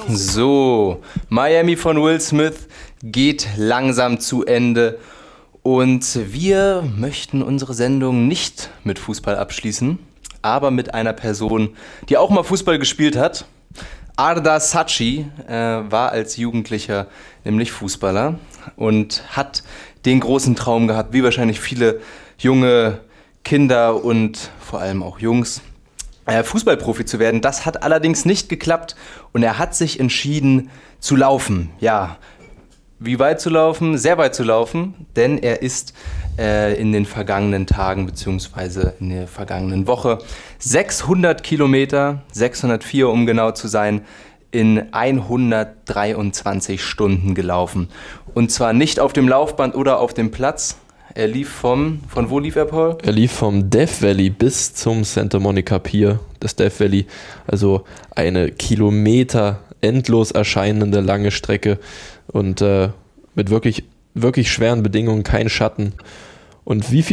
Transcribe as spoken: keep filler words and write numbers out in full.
So, Miami von Will Smith geht langsam zu Ende und wir möchten unsere Sendung nicht mit Fußball abschließen, aber mit einer Person, die auch mal Fußball gespielt hat. Arda Saatchi äh, war als Jugendlicher nämlich Fußballer und hat den großen Traum gehabt, wie wahrscheinlich viele junge Kinder und vor allem auch Jungs, äh, Fußballprofi zu werden. Das hat allerdings nicht geklappt und er hat sich entschieden zu laufen. Ja, wie weit zu laufen? Sehr weit zu laufen, denn er ist äh, in den vergangenen Tagen beziehungsweise in der vergangenen Woche sechshundert Kilometer, sechshundertvier um genau zu sein, in hundertdreiundzwanzig Stunden gelaufen. Und zwar nicht auf dem Laufband oder auf dem Platz. Er lief vom, von wo lief er, Paul? Er lief vom Death Valley bis zum Santa Monica Pier, das Death Valley. Also eine Kilometer endlos erscheinende lange Strecke und äh, mit wirklich, wirklich schweren Bedingungen, kein Schatten. Und wie viel